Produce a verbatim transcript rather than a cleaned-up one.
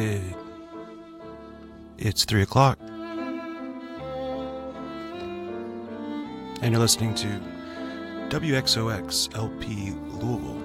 It's three o'clock, and you're listening to W X O X L P Louisville,